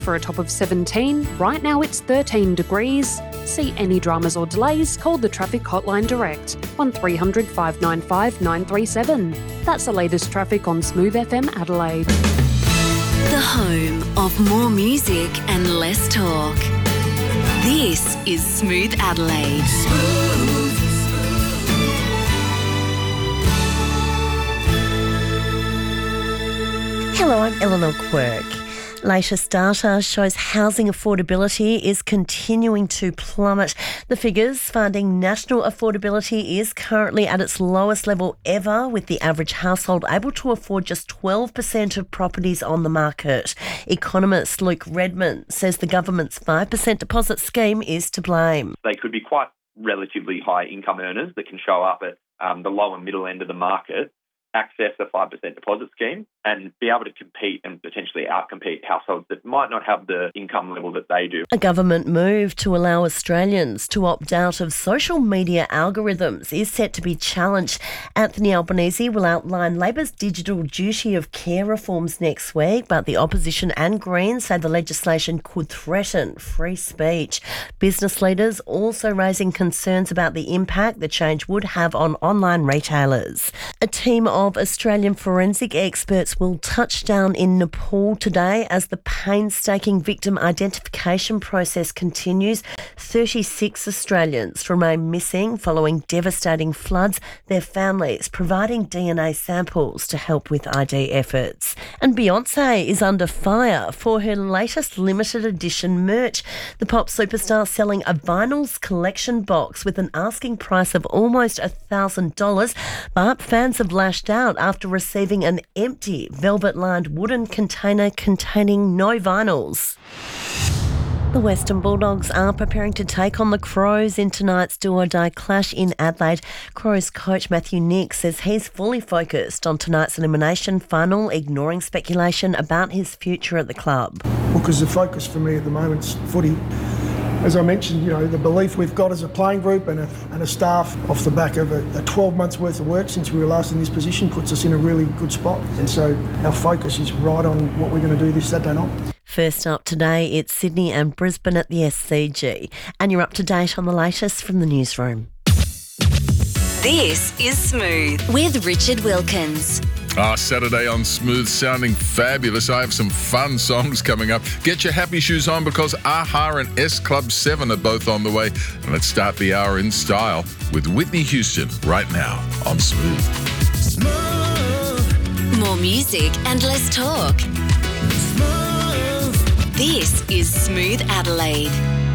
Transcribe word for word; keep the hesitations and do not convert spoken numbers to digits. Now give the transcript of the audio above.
For a top of seventeen, right now it's thirteen degrees. See any dramas or delays, call the traffic hotline direct, one three hundred five nine five nine three seven. That's the latest traffic on Smooth F M Adelaide. The home of more music and less talk. This is Smooth Adelaide. Smooth. Hello, I'm Eleanor Quirk. Latest data shows housing affordability is continuing to plummet. The figures finding national affordability is currently at its lowest level ever, with the average household able to afford just twelve percent of properties on the market. Economist Luke Redmond says the government's five percent deposit scheme is to blame. They could be quite relatively high income earners that can show up at um, the low and middle end of the market, access a five percent deposit scheme and be able to compete and potentially outcompete households that might not have the income level that they do. A government move to allow Australians to opt out of social media algorithms is set to be challenged. Anthony Albanese will outline Labor's digital duty of care reforms next week, but the opposition and Greens say the legislation could threaten free speech. Business leaders also raising concerns about the impact the change would have on online retailers. A team of Australian forensic experts will touch down in Nepal today as the painstaking victim identification process continues. thirty-six Australians remain missing following devastating floods, their families providing D N A samples to help with I D efforts. And Beyoncé is under fire for her latest limited edition merch. The pop superstar selling a vinyls collection box with an asking price of almost one thousand dollars, but fans have lashed out after receiving an empty velvet-lined wooden container containing no vinyls. The Western Bulldogs are preparing to take on the Crows in tonight's do-or-die clash in Adelaide. Crows coach Matthew Nick says he's fully focused on tonight's elimination final, ignoring speculation about his future at the club. Well, because the focus for me at the moment is footy. As I mentioned, you know, the belief we've got as a playing group and a, and a staff off the back of a, a twelve months worth of work since we were last in this position puts us in a really good spot. And so our focus is right on what we're going to do this Saturday night. First up today, it's Sydney and Brisbane at the S C G. And you're up to date on the latest from the newsroom. This is Smooth with Richard Wilkins. Ah, Saturday on Smooth, sounding fabulous. I have some fun songs coming up. Get your happy shoes on because A-ha and S Club seven are both on the way. And let's start the hour in style with Whitney Houston right now on Smooth. Smooth. More music and less talk. Smooth. This is Smooth Adelaide.